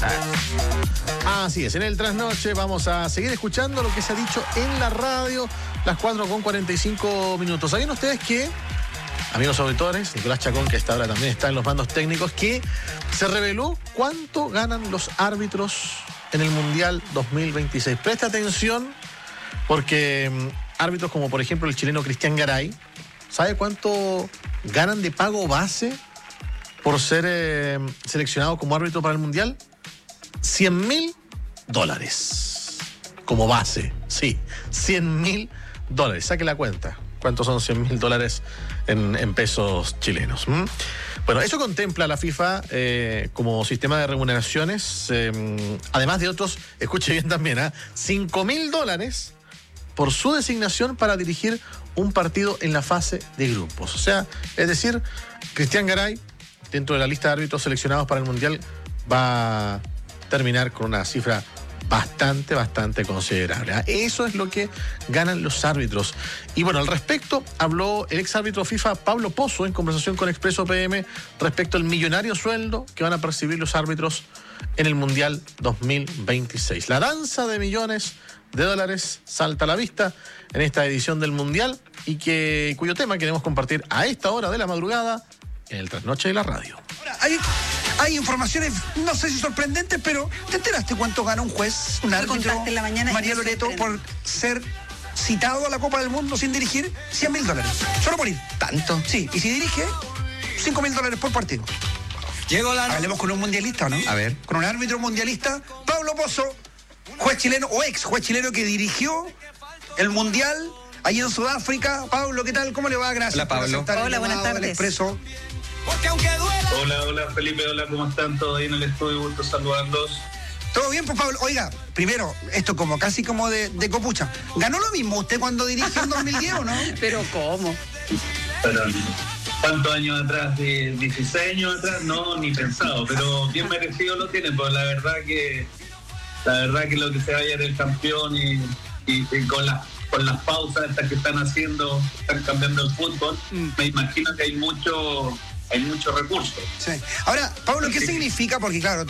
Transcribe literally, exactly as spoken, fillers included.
Así es, en el trasnoche vamos a seguir escuchando lo que se ha dicho en la radio, las cuatro con cuarenta y cinco minutos. ¿Sabían ustedes que, amigos auditores, Nicolás Chacón, que esta hora también está en los mandos técnicos, que se reveló cuánto ganan los árbitros en el Mundial dos mil veintiséis? Presta atención, porque um, árbitros como por ejemplo el chileno Cristian Garay, ¿sabe cuánto ganan de pago base por ser eh, seleccionado como árbitro para el Mundial? cien mil dólares como base, sí, cien mil dólares. Saque la cuenta. ¿Cuántos son cien mil dólares en, en pesos chilenos? ¿Mm? Bueno, eso contempla la FIFA eh, como sistema de remuneraciones, eh, además de otros, escuche bien también, ¿eh? cinco mil dólares por su designación para dirigir un partido en la fase de grupos. O sea, es decir, Cristian Garay, dentro de la lista de árbitros seleccionados para el Mundial, va a terminar con una cifra bastante, bastante considerable. Eso es lo que ganan los árbitros. Y bueno, al respecto habló el ex árbitro FIFA Pablo Pozo en conversación con Expreso P M respecto al millonario sueldo que van a percibir los árbitros en el Mundial dos mil veintiséis. La danza de millones de dólares salta a la vista en esta edición del Mundial y que cuyo tema queremos compartir a esta hora de la madrugada en el Trasnoche de la Radio. Ahora, hay, hay informaciones, no sé si sorprendentes, pero ¿te enteraste cuánto gana un juez, un árbitro, en la mañana, María Loreto, por ser citado a la Copa del Mundo sin dirigir? cien mil dólares. Solo por ir. ¿Tanto? Sí, y si dirige, cinco mil dólares por partido. Llegó la... Hablemos con un mundialista, ¿no? A ver. Con un árbitro mundialista, Pablo Pozo, juez chileno o ex juez chileno que dirigió el Mundial allí en Sudáfrica. Pablo, ¿qué tal? ¿Cómo le va? Gracias. Hola, Pablo. por Hola, buenas tardes. El Expreso. Hola, hola Felipe, hola, ¿cómo están? ¿Todo ahí en el estudio? Gusto saludarlos. ¿Todo bien, pues, Pablo? Oiga, primero, esto como casi como de, de copucha. ¿Ganó lo mismo usted cuando dirigió en dos mil diez o no? Pero ¿cómo? Pero, ¿cuántos años atrás? ¿De dieciséis años atrás? No, ni pensado, pero bien merecido lo tiene, pues la verdad que la verdad que lo que se vaya era el campeón y, y, y con las con las pausas estas que están haciendo, están cambiando el fútbol, mm. me imagino que hay mucho hay muchos recursos. Sí. Ahora, Pablo, ¿qué sí. significa? Porque claro,